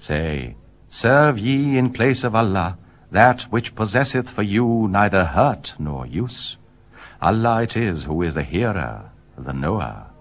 Say, serve ye in place of Allah that which possesseth for you neither hurt nor use. Allah it is who is the hearer, the knower.